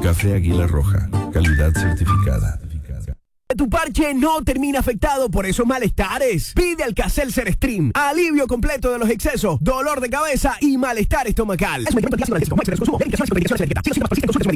Café Águila Roja, calidad certificada. Tu parche no termina afectado por esos malestares. Pide Alka-Seltzer Stream. Alivio completo de los excesos, dolor de cabeza y malestar estomacal. Es un medicamento que hace mal al consumo.